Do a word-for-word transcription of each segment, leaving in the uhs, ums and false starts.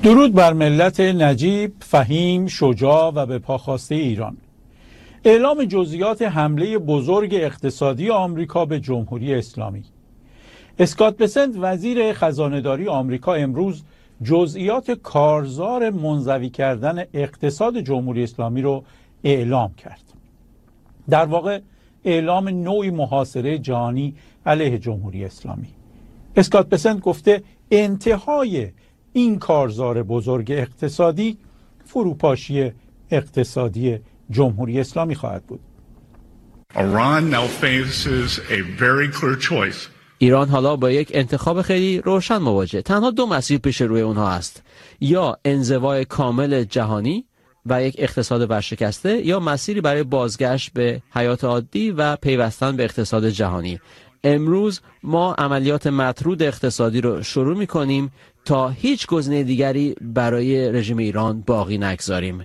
درود بر ملت نجیب، فهیم، شجاع و به پا خاسته ایران. اعلام جزئیات حمله بزرگ اقتصادی آمریکا به جمهوری اسلامی. اسکات بسنت وزیر خزانه‌داری آمریکا امروز جزئیات کارزار منزوی کردن اقتصاد جمهوری اسلامی رو اعلام کرد. در واقع اعلام نوعی محاصره جهانی علیه جمهوری اسلامی. اسکات بسنت گفته انتهای این کارزار بزرگ اقتصادی فروپاشی اقتصادی جمهوری اسلامی خواهد بود. Iran now faces a very clear choice. ایران حالا با یک انتخاب خیلی روشن مواجه. تنها دو مسیر پیش روی اونها است: یا انزوای کامل جهانی و یک اقتصاد ورشکسته، یا مسیری برای بازگشت به حیات عادی و پیوستن به اقتصاد جهانی. امروز ما عملیات مطرود اقتصادی رو شروع می‌کنیم تا هیچ گزینه دیگری برای رژیم ایران باقی نگذاریم.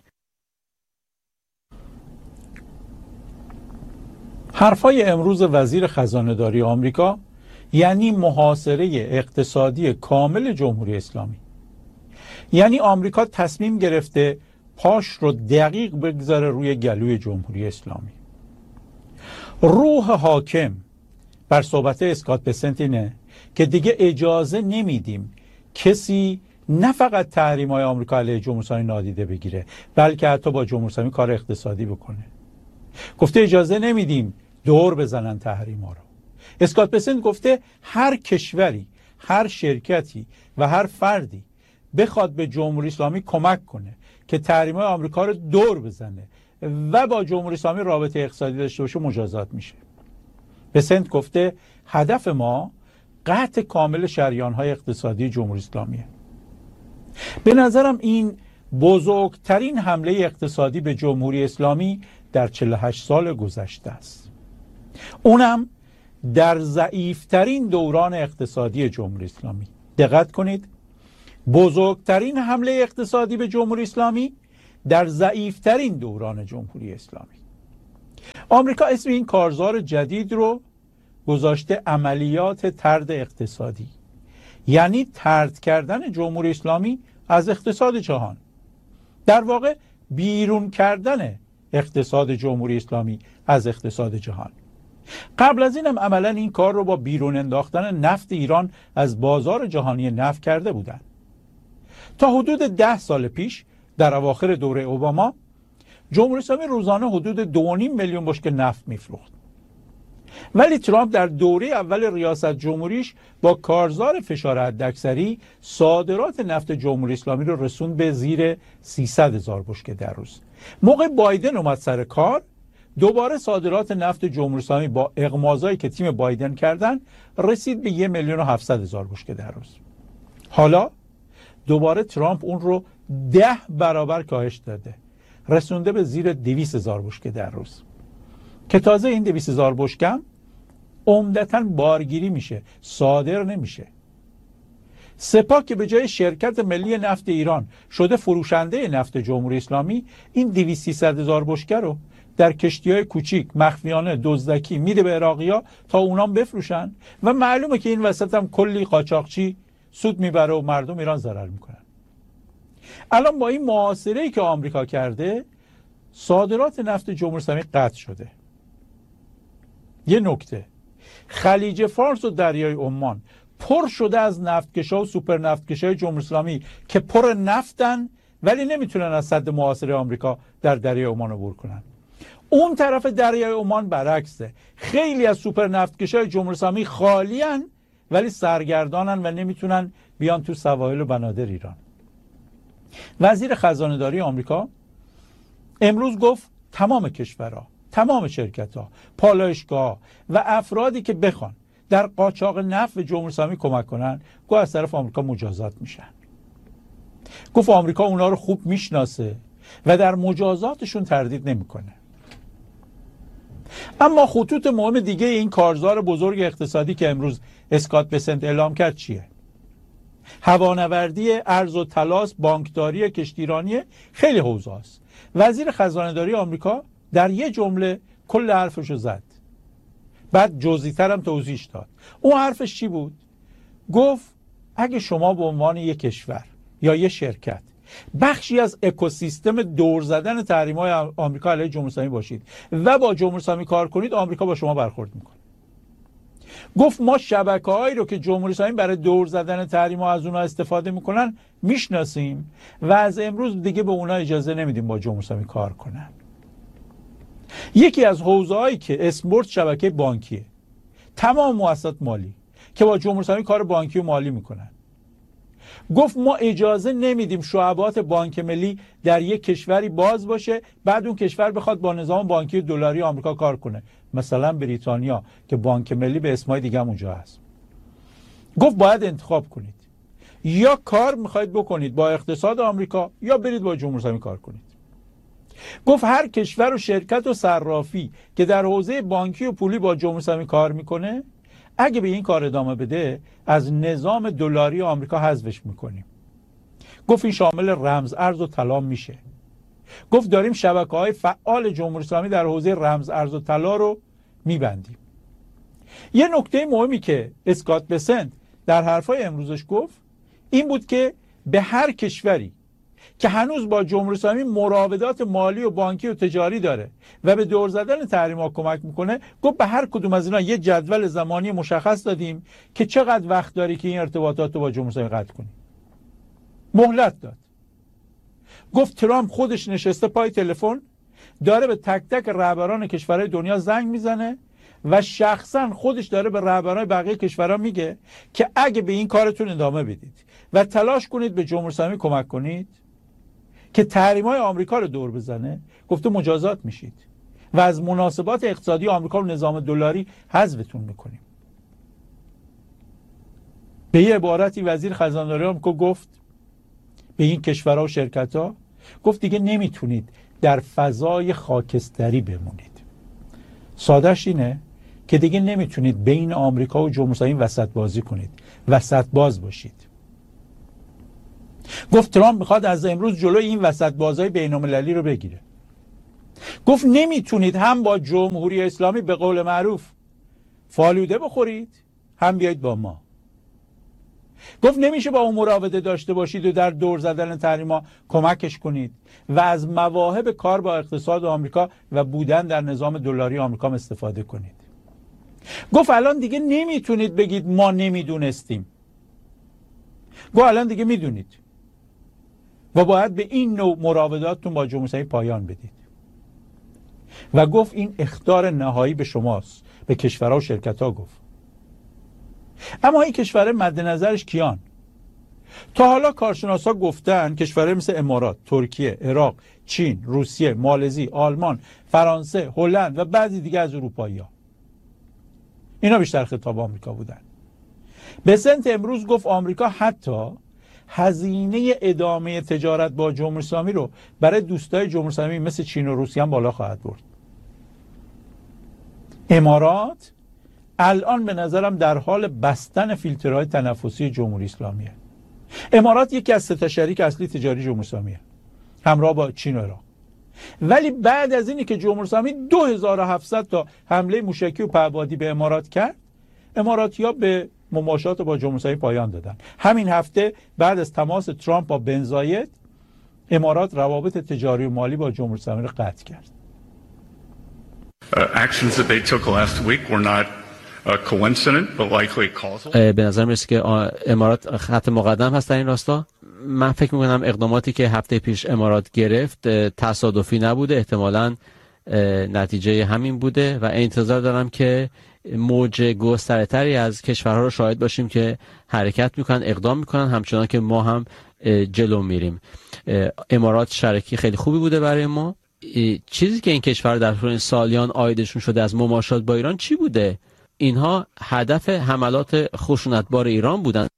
حرفای امروز وزیر خزانه‌داری آمریکا یعنی محاصره اقتصادی کامل جمهوری اسلامی. یعنی آمریکا تصمیم گرفته پاش رو دقیق بگذاره روی گلوی جمهوری اسلامی. روح حاکم بر صحبت اسکات بسنت اینه که دیگه اجازه نمیدیم کسی نه فقط تحریم‌های آمریکا علیه جمهوری اسلامی نادیده بگیره، بلکه حتی با جمهوری اسلامی کار اقتصادی بکنه. گفته اجازه نمیدیم دور بزنن تحریم‌ها رو. اسکات بسنت گفته هر کشوری، هر شرکتی و هر فردی بخواد به جمهوری اسلامی کمک کنه که تحریم‌های آمریکا رو دور بزنه و با جمهوری اسلامی رابطه اقتصادی داشته باشه مجازات میشه. بسنت گفته هدف ما قطع کامل شریان‌های اقتصادی جمهوری اسلامیه. به نظرم این بزرگترین حمله اقتصادی به جمهوری اسلامی در چهل و هشت سال گذشته است. اونم در ضعیفترین دوران اقتصادی جمهوری اسلامی. دقت کنید، بزرگترین حمله اقتصادی به جمهوری اسلامی در ضعیفترین دوران جمهوری اسلامی. آمریکا اسم این کارزار جدید رو گذاشته عملیات طرد اقتصادی، یعنی طرد کردن جمهوری اسلامی از اقتصاد جهان. در واقع بیرون کردن اقتصاد جمهوری اسلامی از اقتصاد جهان. قبل از اینم عملا این کار رو با بیرون انداختن نفت ایران از بازار جهانی نفت کرده بودند. تا حدود ده سال پیش در اواخر دوره اوباما جمهوری اسلامی روزانه حدود دو و نیم میلیون بشکه نفت میفروخت. ولی ترامپ در دوره اول ریاست جمهوریش با کارزار فشار حداکثری صادرات نفت جمهوری اسلامی رو رسوند به زیر سیصد هزار بشکه در روز. موقع بایدن اومد سر کار، دوباره صادرات نفت جمهوری اسلامی با اغماضایی که تیم بایدن کردن رسید به یک میلیون و هفتصد هزار بشکه در روز. حالا دوباره ترامپ اون رو ده برابر کاهش داده، رسونده به زیر دویست هزار بشکه در روز، که تازه این دویست هزار بشکه عمدتاً بارگیری میشه، صادر نمیشه. سپاه که به جای شرکت ملی نفت ایران شده فروشنده نفت جمهوری اسلامی، این دویست سیصد هزار بشکه رو در کشتی‌های کوچیک مخفیانه دزدکی میده به عراقی‌ها تا اونام بفروشن و معلومه که این وسط هم کلی قاچاقچی سود میبره و مردم ایران ضرر میکنن. الان با این محاصره‌ای که آمریکا کرده، صادرات نفت جمهوری اسلامی قطع شده. یه نکته، خلیج فارس و دریای عمان پر شده از نفتکشا و سوپر نفتکشای جمهوری اسلامی که پر نفتن ولی نمیتونن از سد محاصره آمریکا در دریای عمان عبور کنن. اون طرف دریای عمان برعکسه، خیلی از سوپر نفتکشای جمهوری اسلامی خالیان ولی سرگردانن و نمیتونن بیان تو سواحل و بنادر ایران. وزیر خزانه‌داری آمریکا امروز گفت تمام کشورها، تمام شرکت‌ها، پالایشگاه‌ها و افرادی که بخوان در قاچاق نفت جمهوری اسلامی کمک کنن، گفت از طرف آمریکا مجازات میشن. گفت آمریکا اونا رو خوب میشناسه و در مجازاتشون تردید نمیکنه. اما خطوط مهم دیگه این کارزار بزرگ اقتصادی که امروز اسکات بسنت اعلام کرد چیه؟ هوانوردی، ارز و تلاس، بانکداری، کشتیرانی، خیلی حوزه‌است. وزیر خزانه‌داری آمریکا در یه جمله کل حرفشو زد. بعد جزئی‌تر هم توضیح داد. اون حرفش چی بود؟ گفت اگه شما به عنوان یک کشور یا یه شرکت بخشی از اکوسیستم دور زدن تحریم‌های آمریکا علیه جمهوری اسلامی باشید و با جمهوری اسلامی کار کنید، آمریکا با شما برخورد میکنه. گفت ما شبکه‌هایی رو که جمهوری اسلامی برای دور زدن تحریم‌ها از اونها استفاده میکنن میشناسیم و از امروز دیگه به اونها اجازه نمیدیم با جمهوری اسلامی کار کنن. یکی از حوزه‌هایی که اسمورت شبکه بانکیه، تمام مؤسسات مالی که با جمهوری اسلامی کار بانکی و مالی میکنن. گفت ما اجازه نمیدیم شعبات بانک ملی در یک کشوری باز باشه بعد اون کشور بخواد با نظام بانکی دلاری آمریکا کار کنه، مثلا بریتانیا که بانک ملی به اسمای دیگه هم اونجا هست. گفت باید انتخاب کنید، یا کار میخواید بکنید با اقتصاد آمریکا یا برید با جمهوری اسلامی کار کنید. گفت هر کشور و شرکت و صرافی که در حوزه بانکی و پولی با جمهوری اسلامی کار میکنه اگه به این کار ادامه بده از نظام دلاری آمریکا حذفش میکنیم. گفت این شامل رمز ارز و طلا میشه. گفت داریم شبکه‌های فعال جمهوری اسلامی در حوزه رمز ارز و طلا رو میبندیم. یه نکته مهمی که اسکات بسنت در حرفای امروزش گفت این بود که به هر کشوری که هنوز با جمهوری اسلامی مراودات مالی و بانکی و تجاری داره و به دور زدن تحریم‌ها کمک میکنه، گفت به هر کدوم از اینا یه جدول زمانی مشخص دادیم که چقدر وقت داری که این ارتباطات رو با جمهوری اسلامی قطع کنی. مهلت داد. گفت ترامپ خودش نشسته پای تلفن داره به تک تک رهبران کشورهای دنیا زنگ میزنه و شخصا خودش داره به رهبران بقیه کشورها میگه که اگه به این کارتون ادامه بدید و تلاش کنید به جمهوری اسلامی کمک کنید که تحریم‌های آمریکا رو دور بزنه، گفته مجازات میشید و از مناسبات اقتصادی آمریکا و نظام دلاری حذفتون میکنیم. به یه عبارتی وزیر خزانه‌داری آمریکا گفت به این کشورها و شرکت‌ها، گفت دیگه نمیتونید در فضای خاکستری بمونید. ساده‌اش اینه که دیگه نمیتونید بین آمریکا و جمهوری اسلامی وسط بازی کنید، وسط باز باشید. گفت ترامپ میخواد از امروز جلوی این وسط بازای بین‌المللی رو بگیره. گفت نمیتونید هم با جمهوری اسلامی به قول معروف فالوده بخورید هم بیایید با ما. گفت نمیشه با اون مراوده داشته باشید و در دور زدن تحریم‌ها کمکش کنید و از مواهب کار با اقتصاد آمریکا و بودن در نظام دلاری آمریکا استفاده کنید. گفت الان دیگه نمیتونید بگید ما نمیدونستیم. گفت الان دیگه میدونید و باید به این نوع مراوداتتون با جمهوری اسلامی پایان بدید. و گفت این اخطار نهایی به شماست، به کشورها و شرکت‌ها گفت. اما این کشورهای مد نظرش کیان؟ تا حالا کارشناسا گفتن کشورهای مثل امارات، ترکیه، عراق، چین، روسیه، مالزی، آلمان، فرانسه، هلند و بعضی دیگه از اروپایی‌ها. اینا بیشتر خطاب آمریکا بودن. بسنت امروز گفت آمریکا حتی هزینه ادامه تجارت با جمهوری اسلامی رو برای دوستای جمهوری اسلامی مثل چین و روسیه هم بالا خواهد برد. امارات الان به نظرم در حال بستن فیلترهای تنفسی جمهوری اسلامیه. امارات یکی از سه تا شریک اصلی تجاری جمهوری اسلامیه همراه با چین و عراق. ولی بعد از اینی که جمهوری اسلامی دو هزار و هفتصد تا حمله موشکی و پهپادی به امارات کرد، اماراتی‌ها به مماشات با جمهوری اسلامی پایان دادن. همین هفته بعد از تماس ترامپ با بن زاید، امارات روابط تجاری و مالی با جمهوری اسلامی را قطع کرد. Actions that they took last week were not coincident but likely causal. به نظر میرسه که امارات خط مقدم هست در این راستا. من فکر میکنم اقداماتی که هفته پیش امارات گرفت تصادفی نبوده، احتمالاً نتیجه همین بوده و انتظار دارم که موج گستره‌تری از کشورها رو شاهد باشیم که حرکت میکنن، اقدام میکنن، همچنان که ما هم جلو میریم. امارات شریکی خیلی خوبی بوده برای ما. چیزی که این کشور در طول سالیان عایدشون شده از مماشات با ایران چی بوده؟ اینها هدف حملات خشونتبار ایران بودن.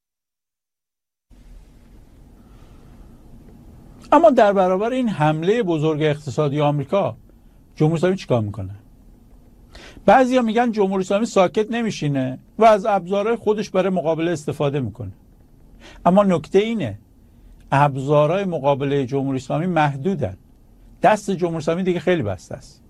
اما در برابر این حمله بزرگ اقتصادی آمریکا جمهوری اسلامی چیکار میکنه؟ بعضیا میگن جمهوری اسلامی ساکت نمیشینه و از ابزارهای خودش برای مقابله استفاده میکنه. اما نکته اینه ابزارهای مقابله جمهوری اسلامی محدودن. دست جمهوری اسلامی دیگه خیلی بسته است.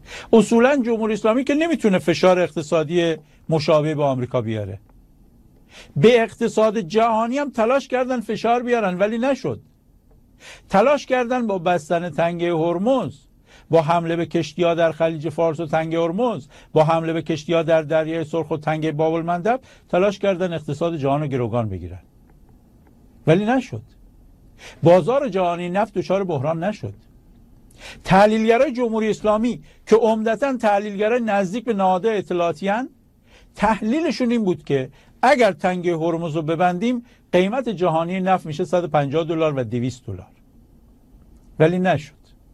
اصولا جمهوری اسلامی که نمیتونه فشار اقتصادی مشابه به آمریکا بیاره. به اقتصاد جهانی هم تلاش کردن فشار بیارن ولی نشد. تلاش کردن با بستن تنگه هرمز، با حمله به کشتی‌ها در خلیج فارس و تنگه هرمز، با حمله به کشتی‌ها در دریای سرخ و تنگه باب المندب، تلاش کردن اقتصاد جهان رو گروگان بگیرن ولی نشد. بازار جهانی نفت دچار بحران نشد. تحلیلگرای جمهوری اسلامی که عمدتاً تحلیلگرای نزدیک به نهادهای اطلاعاتی هستند، تحلیلشون این بود که اگر تنگه هرمز رو ببندیم قیمت جهانی نفت میشه صد و پنجاه دلار و دویست دلار، ولی نشد.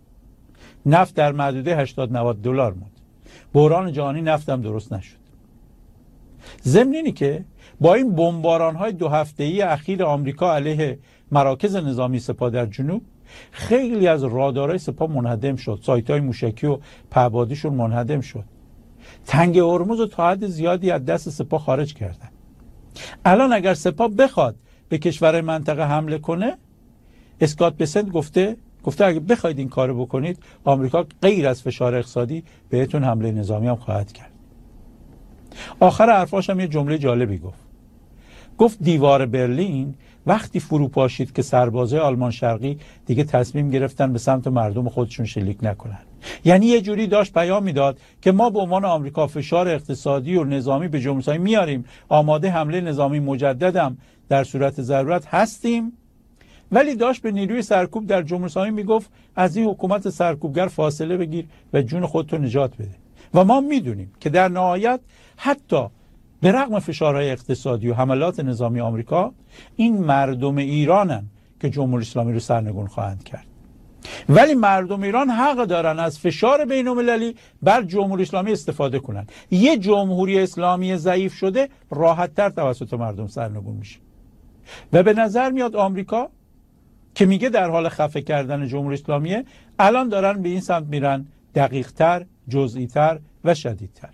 نفت در محدوده هشتاد نود دلار موند. بحران جهانی نفت هم درست نشد. ضمن اینی که با این بمباران‌های دو هفته‌ای اخیر آمریکا علیه مراکز نظامی سپاه در جنوب، خیلی از رادارهای سپاه منهدم شد، سایت‌های موشکی و پهپادیشون منهدم شد. تنگ هرمز رو تا حد زیادی از دست سپاه خارج کردن. الان اگر سپاه بخواد به کشورهای منطقه حمله کنه، اسکات بسنت گفته گفته اگه بخواید این کارو بکنید، آمریکا غیر از فشار اقتصادی بهتون حمله نظامی هم خواهد کرد. آخر حرفاش هم یه جمله جالبی گفت. گفت دیوار برلین وقتی فرو پاشید که سربازای آلمان شرقی دیگه تصمیم گرفتن به سمت مردم خودشون شلیک نکنن. یعنی یه جوری داشت پیام میداد که ما به عنوان آمریکا فشار اقتصادی و نظامی به جمهوری اسلامی میاریم، آماده حمله نظامی مجددم در صورت ضرورت هستیم، ولی داشت به نیروی سرکوب در جمهوری اسلامی میگفت از این حکومت سرکوبگر فاصله بگیر و جون خودتو نجات بده. و ما میدونیم که در نهایت حتی به رغم فشارهای اقتصادی و حملات نظامی آمریکا، این مردم ایرانن که جمهوری اسلامی رو سرنگون خواهند کرد. ولی مردم ایران حق دارن از فشار بین المللی بر جمهوری اسلامی استفاده کنن. یه جمهوری اسلامی ضعیف شده راحت‌تر توسط مردم سرنگون میشه. و به نظر میاد آمریکا که میگه در حال خفه کردن جمهوری اسلامیه، الان دارن به این سمت میرن، دقیق‌تر، جزئی‌تر و شدیدتر.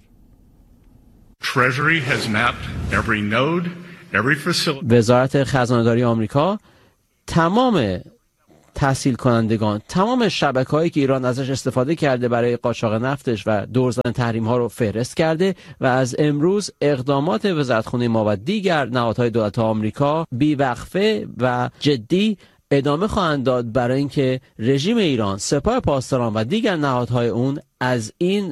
Treasury has mapped every node, every facility. وزارت خزانه‌داری آمریکا تمام تحصیل کنندگان، تمام شبکه‌هایی که ایران ازش استفاده کرده برای قاچاق نفتش و دور زدن تحریم‌ها رو فهرست کرده و از امروز اقدامات وزارتخانه ما و دیگر نهادهای دولت آمریکا بی‌وقفه و جدی ادامه خواهند داد برای اینکه رژیم ایران، سپاه پاسداران و دیگر نهادهای اون از این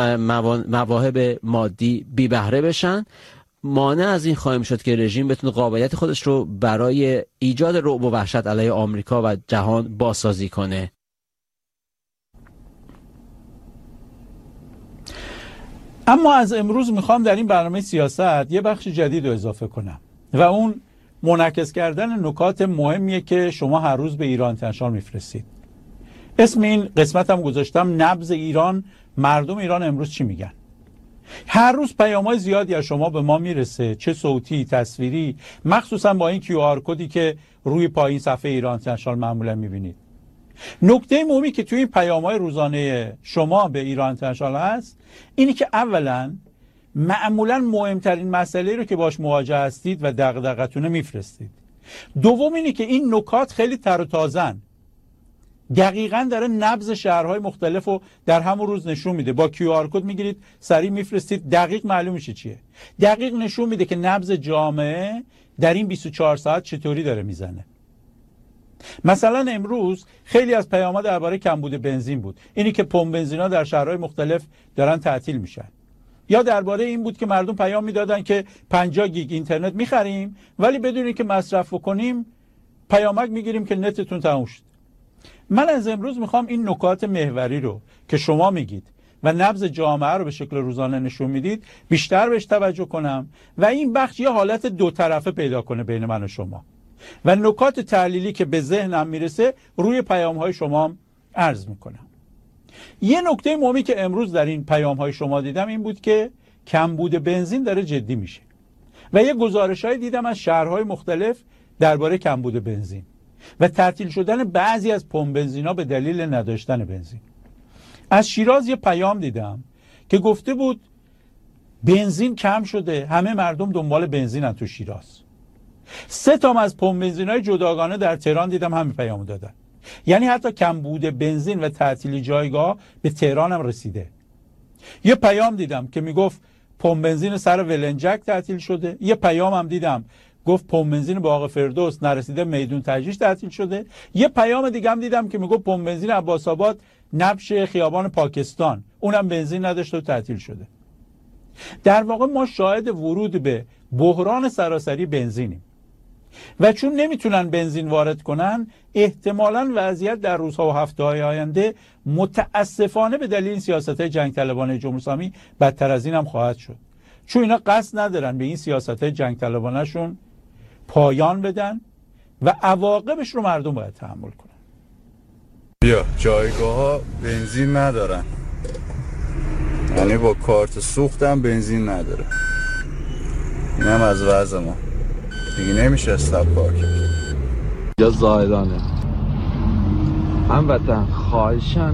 مواهب مادی بی بهره بشن. مانع از این خواهیم شد که رژیم بتونه قابلیت خودش رو برای ایجاد رعب و وحشت علیه آمریکا و جهان بازسازی کنه. اما از امروز میخوام در این برنامه سیاست یه بخش جدید رو اضافه کنم و اون منعکس کردن نکات مهمیه که شما هر روز به ایران اینترنشنال میفرستید. اسم این قسمت هم گذاشتم نبض ایران، مردم ایران امروز چی میگن. هر روز پیام‌های زیادی از شما به ما میرسه، چه صوتی، تصویری، مخصوصا با این کیو آر کدی که روی پایین صفحه ایران اینترنشنال معمولا میبینید. نکته مهمی که توی این پیام‌های روزانه شما به ایران اینترنشنال هست اینی که اولا معمولا مهمترین مسئله رو که باش مواجه هستید و دغدغتونه میفرستید. دوم اینی که این نکات خیلی تر و تازن، دقیقاً داره نبض شهرهای مختلف رو در همون روز نشون میده. با کیو آر کد میگیرید، سریع میفرستید، دقیق معلوم میشه چیه. دقیق نشون میده که نبض جامعه در این بیست و چهار ساعت چطوری داره میزنه. مثلا امروز خیلی از پیام‌ها درباره کمبود بنزین بود، اینی که پمپ بنزینا در شهرهای مختلف دارن تعطیل میشن. یا درباره این بود که مردم پیام میدادن که پنجاه گیگ اینترنت میخریم ولی بدون اینکه مصرف کنیم پیامک میگیریم که نتتون تموم شد. من از امروز میخوام این نکات محوری رو که شما میگید و نبض جامعه رو به شکل روزانه نشون میدید بیشتر بهش توجه کنم و این بخش یه حالت دو طرفه پیدا کنه بین من و شما و نکات تحلیلی که به ذهنم میرسه روی پیام‌های شما عرض میکنم. یه نکته مهمی که امروز در این پیام‌های شما دیدم این بود که کمبود بنزین داره جدی میشه و یه گزارش‌های دیدم از شهرهای مختلف درباره کمبود بنزین و تعطیل شدن بعضی از پمپ بنزینا به دلیل نداشتن بنزین. از شیراز یه پیام دیدم که گفته بود بنزین کم شده، همه مردم دنبال بنزینن تو شیراز. سه تا از پمپ بنزینای جداگانه در تهران دیدم همین پیامو دادن. یعنی حتی کمبود بنزین و تعطیلی جایگاه به تهران هم رسیده. یه پیام دیدم که میگفت پمپ بنزین سر ولنجک تعطیل شده. یه پیام هم دیدم گفت پمپ بنزین باغ فردوس نرسیده میدون تجریش تعطیل شده. یه پیام دیگه هم دیدم که میگه پمپ بنزین عباس آباد نبش خیابان پاکستان اونم بنزین نداشته و تعطیل شده. در واقع ما شاهد ورود به بحران سراسری بنزینیم و چون نمیتونن بنزین وارد کنن احتمالاً وضعیت در روزها و هفته‌های آینده متاسفانه به دلیل این سیاست‌های جنگ طلبانه جمهوری اسلامی بدتر از این هم خواهد شد، چون اینا قصد ندارن به این سیاست‌های جنگ طلبانه‌شون پایان بدن و عواقبش رو مردم باید تحمل کنن. بیا جایگاه‌ها بنزین ندارن، یعنی با کارت سوختم بنزین نداره. این هم از وضع ما دیگه نمیشه استاپ پارک. یا زاهدانه هموطن خواهشن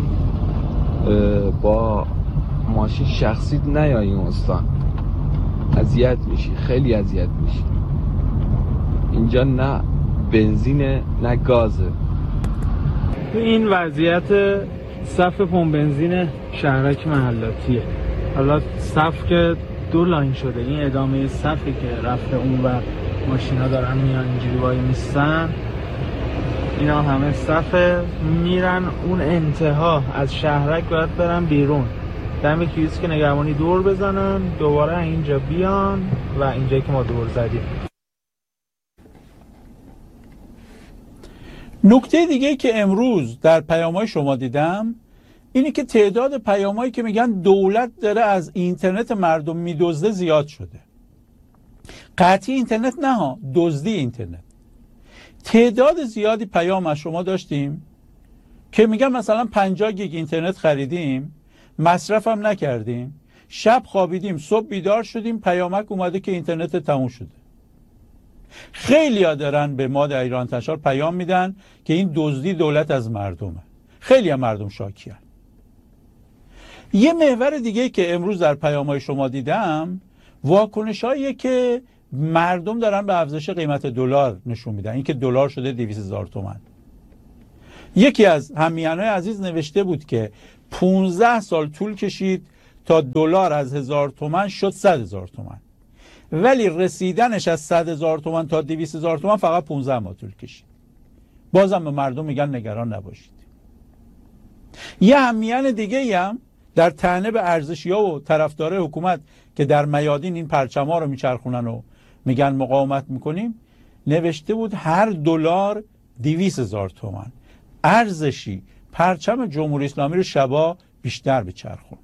با ماشین شخصی نیایی این استان، اذیت میشی، خیلی اذیت میشی. اینجا نه بنزینه نه گازه. تو این وضعیت صف پمپ بنزین شهرک محلاتیه. حالا صف که دو لاین شده، این ادامه صفی که رفته اون و ماشینا دارن میان اینجوری وای میستن، اینا همه صف میرن اون انتها از شهرک باید برن بیرون، دم کیوسک که نگهبانی دور بزنن دوباره اینجا بیان و اینجایی که ما دور زدیم. نکته دیگه که امروز در پیام‌های شما دیدم اینه که تعداد پیام‌هایی که میگن دولت داره از اینترنت مردم میدزده زیاد شده. قطعی اینترنت نه ها، دزدی اینترنت. تعداد زیادی پیام از شما داشتیم که میگن مثلا پنجاه گیگ اینترنت خریدیم، مصرفم نکردیم، شب خوابیدیم صبح بیدار شدیم پیامک اومده که اینترنت تموم شده. خیلی ها دارن به ما در ایران تشار پیام میدن که این دزدی دولت از مردمه. خیلی ها مردم شاکیان. یه محور دیگه که امروز در پیام‌های شما دیدم واکنش‌هایی که مردم دارن به افزایش قیمت دلار نشون میدن، این که دلار شده دویست هزار تومان. یکی از همیهن‌های عزیز نوشته بود که پانزده سال طول کشید تا دلار از هزار تومان شد صد هزار تومان، ولی رسیدنش از صد هزار تومان تا دویست هزار تومان فقط پانزده ماه طول کشید. بازم به مردم میگن نگران نباشید. یه همیهن دیگه هم در طعنه به ارزشی‌ها و طرفدارای حکومت که در میادین این پرچم‌ها رو میچرخونن و میگن مقاومت میکنیم نوشته بود هر دلار دویست هزار تومان ارزشی پرچم جمهوری اسلامی رو شبا بیشتر بچرخون.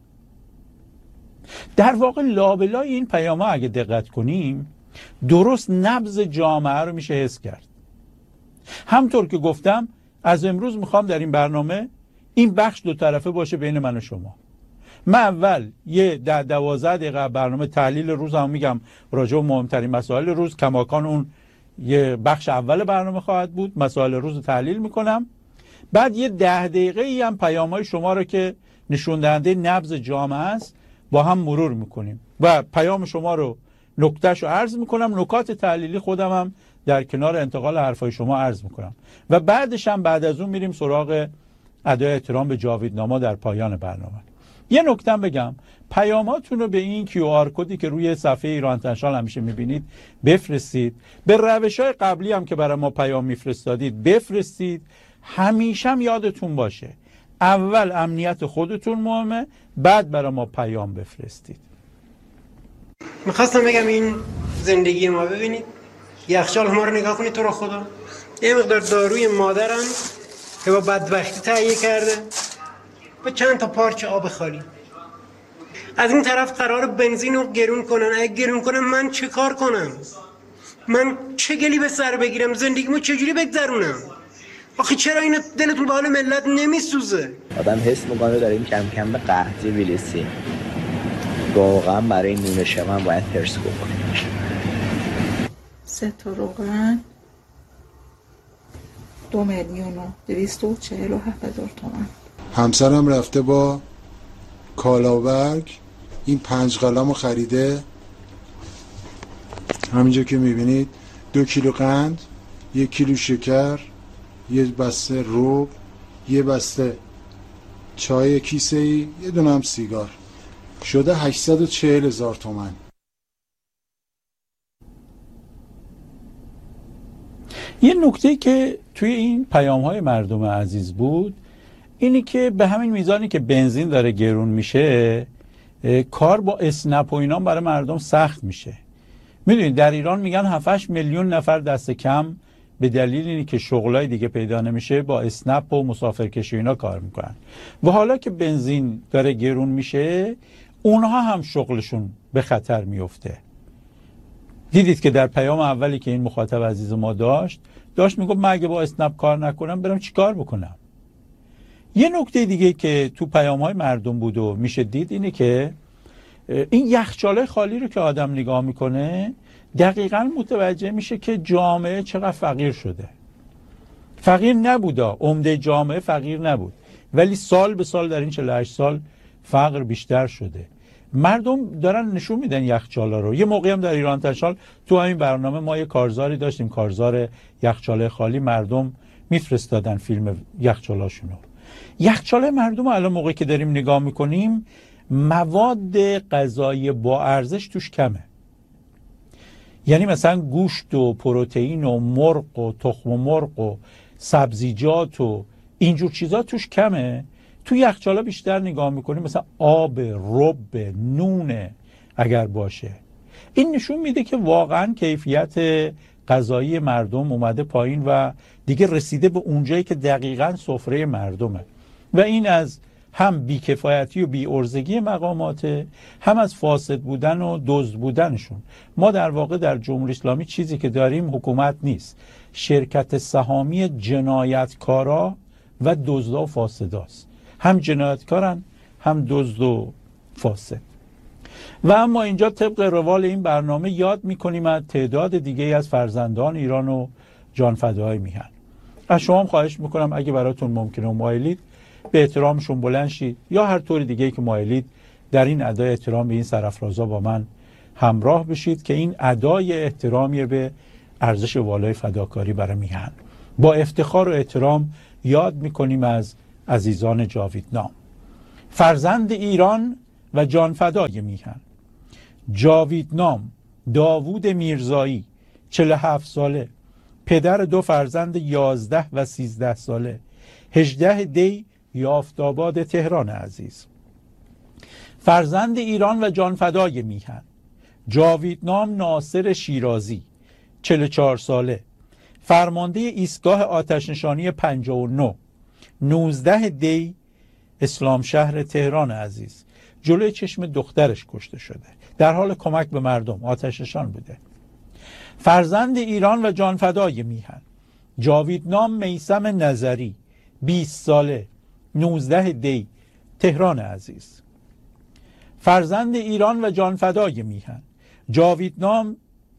در واقع لابلای این پیام‌ها اگه دقت کنیم درست نبض جامعه رو میشه حس کرد. همطور که گفتم از امروز میخوام در این برنامه این بخش دو طرفه باشه بین من و شما. من اول یه ده دوازده دقیقه برنامه تحلیل روز هم میگم راجع به مهمترین مسائل روز، کماکان اون یه بخش اول برنامه خواهد بود، مسائل روز رو تحلیل میکنم. بعد یه ده دقیقه ای هم پیام‌های شما رو که نشون دهنده نبض جامعه است با هم مرور میکنیم و پیام شما رو نکتهش رو عرض میکنم، نکات تحلیلی خودم هم در کنار انتقال حرفای شما عرض میکنم و بعدش هم بعد از اون میریم سراغ ادای احترام به جاویدنامه در پایان برنامه. یه نکته بگم، پیاماتون رو به این کیو آر کدی که روی صفحه ایران تنشال همیشه میبینید بفرستید، به روش‌های قبلی هم که برای ما پیام میفرستادید بفرستید. همیشه هم یادتون باشه اول امنیت خودتون مهمه، بعد برای ما پیام بفرستید. میخواستم بگم این زندگی ما، ببینید یخچال ما رو نگاه کنید تو رو خدا، یه مقدار داروی مادرم که با بدبختی تهیه کرده با چند تا پارچه آب خالی. از این طرف قرار بنزین رو گرون کنن. اگه گرون کنن من چه کار کنم؟ من چه گلی به سر بگیرم؟ زندگیمو چجوری بگذرونم؟ آخه چرا این دلتون به حال ملت نمیسوزه؟ آدم حس میکنه داریم کم کم به قحطی میرسیم. واقعا برای نون شب باید ترس بکنیم. سه تا روغن دو میلیون و دویست و چهل و هفت هزار تومان. همسرم رفته با کالاورگ این پنج قلم رو خریده، همینجا که میبینید دو کیلو قند، یک کیلو شکر، یه بسته روب، یه بسته چای کیسه‌ای، یه دونه هم سیگار. شده هشتصد و چهل هزار تومان. یه نکته که توی این پیام های مردم عزیز بود اینی که به همین میزانی که بنزین داره گرون میشه کار با اسنپ و اینا برای مردم سخت میشه. میدونید در ایران میگن هفت هشت میلیون نفر دست کم به دلیل اینی که شغلای دیگه پیدا نمیشه با اسنپ و مسافرکشی اینا کار میکنن و حالا که بنزین داره گرون میشه اونها هم شغلشون به خطر میفته. دیدید که در پیام اولی که این مخاطب عزیز ما داشت داشت میگفت من اگه با اسنپ کار نکنم برم چی کار بکنم. یه نکته دیگه که تو پیام های مردم بود و میشه دید اینه که این یخچاله خالی رو که آدم نگاه میکنه دقیقاً متوجه میشه که جامعه چقدر فقیر شده. فقیر نبودا، عمده جامعه فقیر نبود، ولی سال به سال در این چهل و هشت سال فقر بیشتر شده. مردم دارن نشون میدن یخچالا رو. یه موقعی هم در ایران تشال تو همین برنامه ما یه کارزاری داشتیم، کارزار یخچاله خالی، مردم میفرستادن فیلم یخچالاشونو. یخچاله مردم الان موقعی که داریم نگاه میکنیم مواد غذایی با ارزش توش کمه. یعنی مثلا گوشت و پروتئین و مرغ و تخم مرغ و سبزیجات و اینجور چیزا توش کمه. تو یخچالا بیشتر نگاه میکنیم مثلا آب، رب، نون اگر باشه. این نشون میده که واقعا کیفیت غذایی مردم اومده پایین و دیگه رسیده به اونجایی که دقیقاً سفره مردمه و این از هم بیکفایتی و بی‌عرضگی مقاماته، هم از فاسد بودن و دزد بودنشون. ما در واقع در جمهوری اسلامی چیزی که داریم حکومت نیست، شرکت سهامی جنایتکارا و دزدا و فاسداست. هم جنایتکارن هم دزد و فاسد. و اما اینجا طبق روال این برنامه یاد میکنیم از تعداد دیگه از فرزندان ایران و جانفداهای میهن. از شما هم خواهش میکنم اگه براتون ممکنه و مایلید به احترامشون بلند شید یا هر طور دیگه که مایلید در این ادای احترام به این سرافرازا با من همراه بشید که این ادای احترامی به ارزش والای فداکاری برای میهن. با افتخار و احترام یاد میکنیم از عزیزان جاویدنام، فرزند ایران و جانفدای میهن. جاویدنام داوود میرزایی، چهل و هفت ساله، پدر دو فرزند یازده و سیزده ساله، هجده دی یافتاباد تهران عزیز. فرزند ایران و جانفدای میهن. جاویدنام ناصر شیرازی، چهل و چهار ساله، فرمانده ایستگاه آتشنشانی پنجاه و نه، نوزده دی اسلام شهر تهران عزیز. جلوی چشم دخترش کشته شده، در حال کمک به مردم، آتشنشان بوده. فرزند ایران و جانفدای میهن. جاویدنام میثم نظری، بیست ساله، نوزده دی تهران عزیز. فرزند ایران و جانفدای میهن. جاویدنام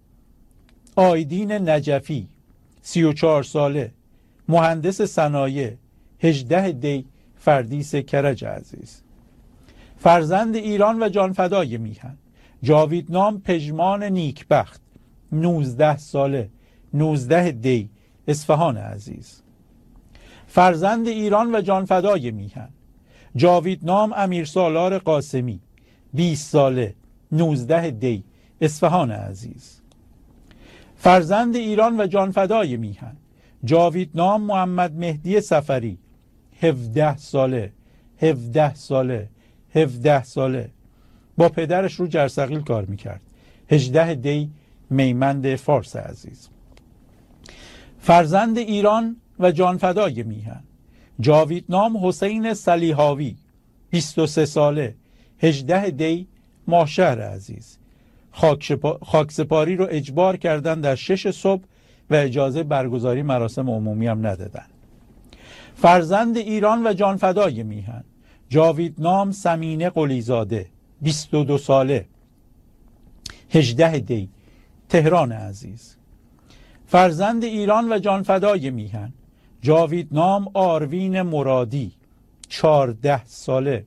آیدین نجفی، سی و چهار ساله، مهندس صنایع، هجده دی فردیس کرج عزیز. فرزند ایران و جانفدای میهن. جاویدنام پژمان نیکبخت، نوزده ساله، نوزده دی اصفهان عزیز. فرزند ایران و جانفدای میهن. جاویدنام امیرسالار قاسمی، بیست ساله، نوزده دی اصفهان عزیز. فرزند ایران و جانفدای میهن. جاویدنام محمد مهدی سفری، هفده ساله، هفده ساله، هفده ساله، با پدرش رو جرثقیل کار میکرد، هجده دی میمند فارس عزیز. فرزند ایران و جانفدای میهن. جاویدنام حسین صلیحاوی، بیست و سه ساله، هجده دی ماهشهر عزیز. خاکسپاری رو اجبار کردن در شش صبح و اجازه برگزاری مراسم عمومی هم ندادن. فرزند ایران و جانفدای میهن. جاویدنام سمینه قلیزاده، بیست و دو ساله، هجده دی تهران عزیز. فرزند ایران و جانفدای میهن. جاویدنام آروین مرادی، چهارده ساله،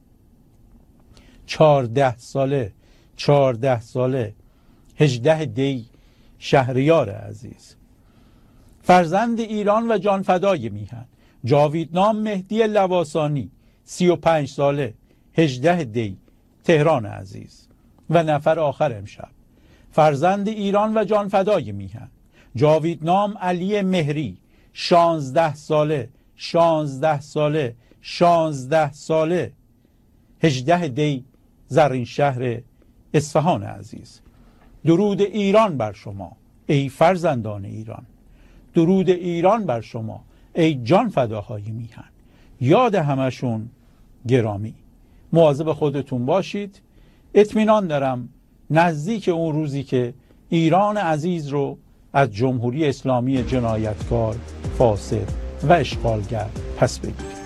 چهارده ساله، چهارده ساله، هجده دی شهریار عزیز. فرزند ایران و جانفدای میهن. جاویدنام مهدی لواسانی، سی و پنج ساله، هجده دی تهران عزیز و نفر آخر امشب، فرزند ایران و جانفدای میهن، جاویدنام علی مهری، شانزده ساله شانزده ساله شانزده ساله هجده دی زرین شهر اصفهان عزیز. درود ایران بر شما ای فرزندان ایران، درود ایران بر شما ای جان فداهای میهن. یاد همشون گرامی. مواظب خودتون باشید. اطمینان دارم نزدیک اون روزی که ایران عزیز رو از جمهوری اسلامی جنایتکار، فاسد و اشغالگر پس بگیرید.